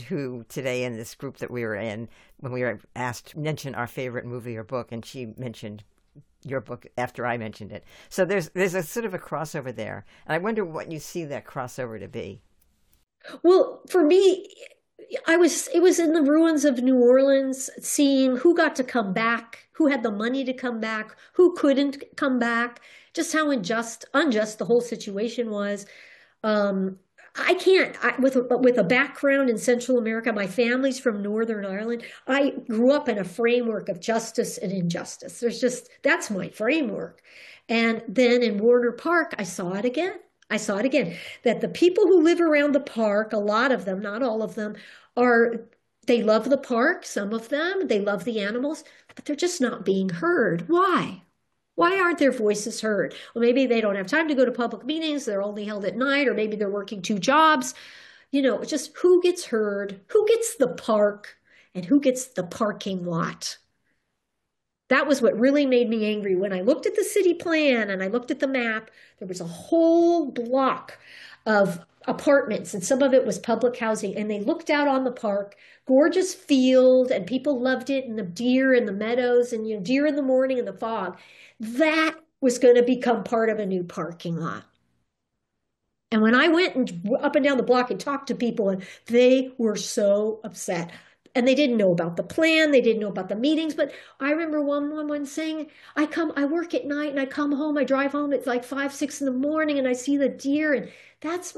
who today in this group that we were in, when we were asked to mention our favorite movie or book, and she mentioned your book after I mentioned it. So there's a sort of a crossover there. And I wonder what you see that crossover to be. Well, for me, it was in the ruins of New Orleans, seeing who got to come back, who had the money to come back, who couldn't come back, just how unjust the whole situation was. I can't, with a background in Central America, my family's from Northern Ireland. I grew up in a framework of justice and injustice. That's my framework. And then in Warner Park, I saw it again. That the people who live around the park, a lot of them, not all of them, they love the park, some of them, they love the animals, but they're just not being heard. Why? Why aren't their voices heard? Well, maybe they don't have time to go to public meetings. They're only held at night, or maybe they're working 2 jobs. Just who gets heard, who gets the park, and who gets the parking lot. That was what really made me angry. When I looked at the city plan and I looked at the map, there was a whole block of apartments, and some of it was public housing, and they looked out on the park, gorgeous field, and people loved it, and the deer in the meadows, and deer in the morning in the fog. That was going to become part of a new parking lot. And when I went up and down the block and talked to people, and they were so upset. And they didn't know about the plan. They didn't know about the meetings. But I remember one woman saying, I work at night and I come home, I drive home, it's like 5, 6 in the morning, and I see the deer. And that's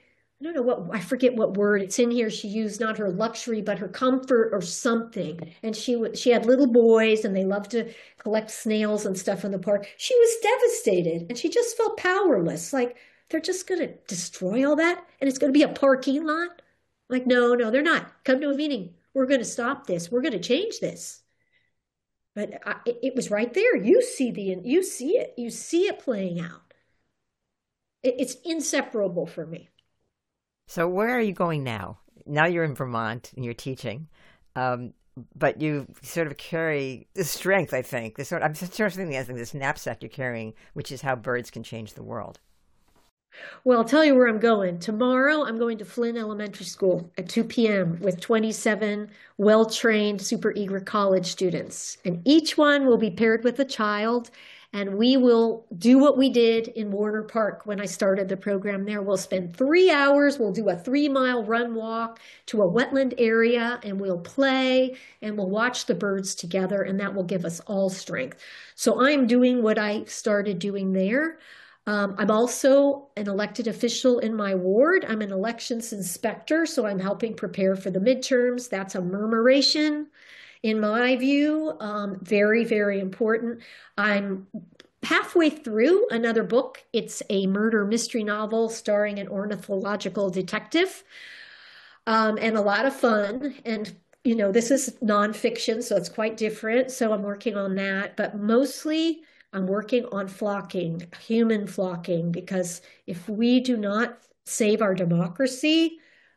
I forget what word it's in here she used, not her luxury, but her comfort or something. And she had little boys, and they loved to collect snails and stuff in the park. She was devastated, and she just felt powerless. Like, they're just going to destroy all that, and it's going to be a parking lot? Like, no, they're not. Come to a meeting. We're going to stop this. We're going to change this. But it was right there. You see it. You see it playing out. It's inseparable for me. So where are you going now? Now you're in Vermont and you're teaching, but you sort of carry the strength, I think. I'm sort of thinking as this knapsack you're carrying, which is how birds can change the world. Well, I'll tell you where I'm going. Tomorrow, I'm going to Flynn Elementary School at 2 p.m. with 27 well-trained, super eager college students. And each one will be paired with a child, and we will do what we did in Warner Park when I started the program there. We'll spend 3 hours. We'll do a 3-mile run walk to a wetland area, and we'll play, and we'll watch the birds together, and that will give us all strength. So I'm doing what I started doing there. I'm also an elected official in my ward. I'm an elections inspector, so I'm helping prepare for the midterms. That's a murmuration, in my view. Very, very important. I'm halfway through another book. It's a murder mystery novel starring an ornithological detective, and a lot of fun. And this is nonfiction, so it's quite different. So I'm working on that, but mostly I'm working on flocking, human flocking, because if we do not save our democracy,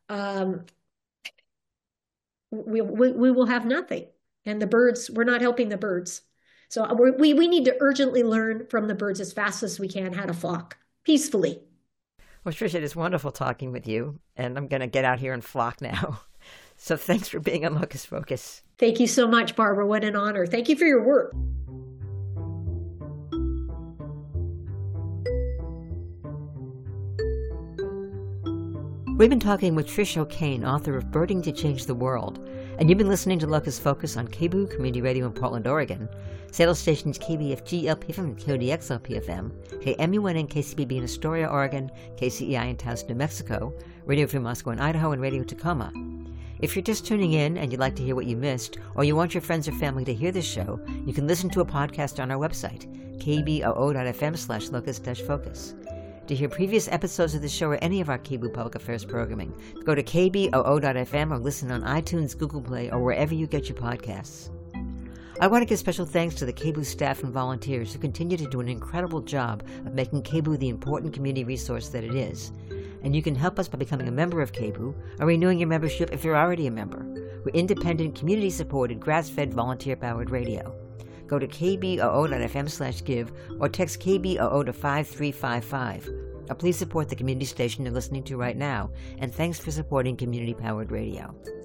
we will have nothing. And the birds, we're not helping the birds. So we need to urgently learn from the birds as fast as we can how to flock peacefully. Well, Tricia, it is wonderful talking with you, and I'm going to get out here and flock now. So thanks for being on Locus Focus. Thank you so much, Barbara. What an honor. Thank you for your work. We've been talking with Trish O'Kane, author of Birding to Change the World, and you've been listening to Locus Focus on KBOO Community Radio in Portland, Oregon, satellite stations KBFG LPFM and KODX LPFM, KMUN and KCBB in Astoria, Oregon, KCEI in Taos, New Mexico, Radio Free Moscow in Idaho, and Radio Tacoma. If you're just tuning in and you'd like to hear what you missed, or you want your friends or family to hear this show, you can listen to a podcast on our website, kboo.fm/locus-focus. To hear previous episodes of the show or any of our KBOO Public Affairs programming, go to kboo.fm or listen on iTunes, Google Play, or wherever you get your podcasts. I want to give special thanks to the KBOO staff and volunteers who continue to do an incredible job of making KBOO the important community resource that it is. And you can help us by becoming a member of KBOO or renewing your membership if you're already a member. We're independent, community-supported, grass-fed, volunteer-powered radio. Go to kboo.fm/give or text KBOO to 5355. Or please support the community station you're listening to right now, and thanks for supporting community-powered radio.